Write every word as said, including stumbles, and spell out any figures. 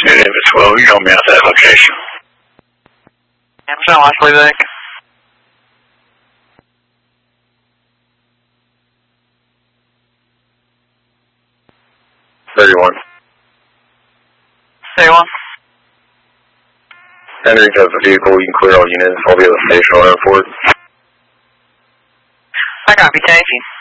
David twelve, you don't me out that location. Amazon, Ashley back. thirty-one. thirty-one. Henry has a vehicle, you can clear all units. I'll be at the station on airport. I copy, thank you.